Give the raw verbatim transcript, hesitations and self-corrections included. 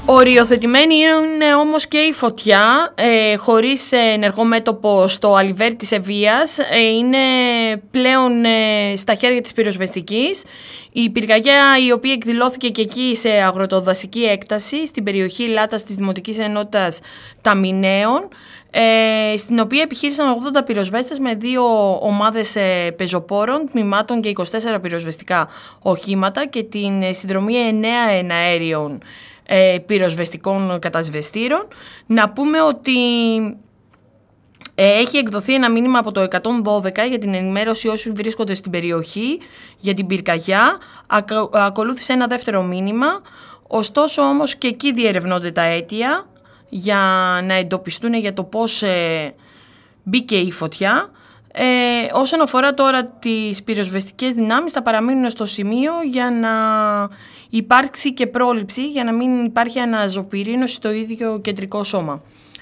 Οριοθετημένη είναι όμως και η φωτιά, ε, χωρίς ενεργό μέτωπο στο αλιβέρι της Ευβοίας. Ε, είναι πλέον ε, στα χέρια της πυροσβεστικής. Η πυρκαγιά, η οποία εκδηλώθηκε και εκεί σε αγροτοδασική έκταση, στην περιοχή Λάτας της Δημοτικής Ενότητας Ταμιναίων, ε, στην οποία επιχείρησαν ογδόντα πυροσβέστες με δύο ομάδες ε, πεζοπόρων, τμήματων και είκοσι τέσσερα πυροσβεστικά οχήματα και την συνδρομή εννέα εναέριων ε, πυροσβεστικών κατασβεστήρων. Να πούμε ότι ε, έχει εκδοθεί ένα μήνυμα από το εκατόν δώδεκα για την ενημέρωση όσοι βρίσκονται στην περιοχή για την πυρκαγιά. Ακο, ακολούθησε ένα δεύτερο μήνυμα, ωστόσο όμως και εκεί διερευνώνται τα αίτια για να εντοπιστούν για το πώς ε, μπήκε η φωτιά. Ε, όσον αφορά τώρα τις πυροσβεστικές δυνάμεις, θα παραμείνουν στο σημείο για να υπάρξει και πρόληψη, για να μην υπάρχει αναζωπυρίνωση στο ίδιο κεντρικό σώμα.